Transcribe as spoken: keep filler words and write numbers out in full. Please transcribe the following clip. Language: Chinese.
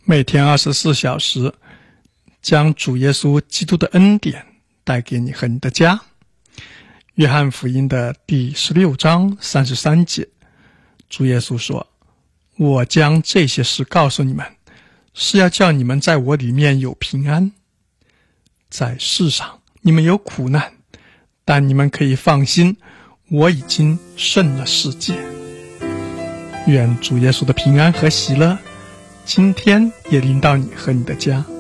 每天二十四小时，将主耶稣基督的恩典带给你和你的家。约翰福音的第十六章三十三节，主耶稣说：我将这些事告诉你们，是要叫你们在我里面有平安。在世上你们有苦难，但你们可以放心，我已经胜了世界。愿主耶稣的平安和喜乐今天也临到你和你的家。